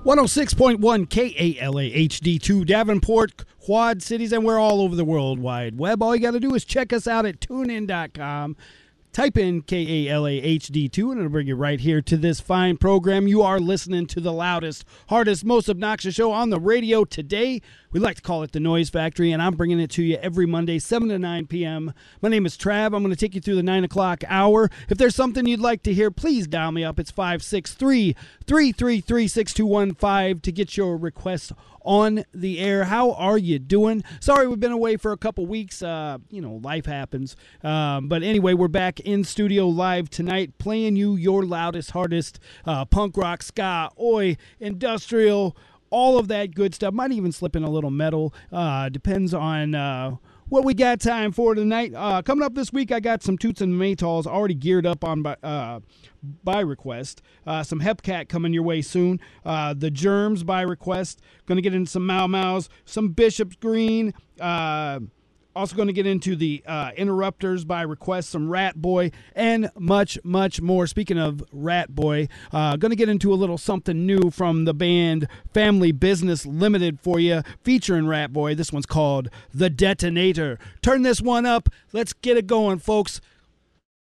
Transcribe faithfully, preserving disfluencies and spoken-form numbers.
one oh six point one K A L A H D two, Davenport, Quad Cities, and we're all over the World Wide Web. All you got to do is check us out at tune in dot com. Type in K A L A H D two, and it'll bring you right here to this fine program. You are listening to the loudest, hardest, most obnoxious show on the radio today. We like to call it the Noise Factory, and I'm bringing it to you every Monday, seven to nine p.m. My name is Trav. I'm going to take you through the nine o'clock hour. If there's something you'd like to hear, please dial me up. It's five six three, three three three, six two one five to get your request on the air. How are you doing? Sorry we've been away for a couple weeks. Uh, you know, life happens. Um, but anyway, we're back in studio live tonight playing you your loudest, hardest uh, punk rock, ska, oi, industrial, all of that good stuff. Might even slip in a little metal. Uh, depends on uh, what we got time for tonight. Uh, coming up this week, I got some Toots and Maytals already geared up on by, uh, by request. Uh, some Hepcat coming your way soon. Uh, the Germs by request. Going to get into some Mau Mau's, some Bishop's Green. Uh, also going to get into the uh, Interrupters by request, some Rat Boy, and much, much more. Speaking of Rat Boy, uh, going to get into a little something new from the band Family Business Limited for you, featuring Rat Boy. This one's called The Detonator. Turn this one up. Let's get it going, folks.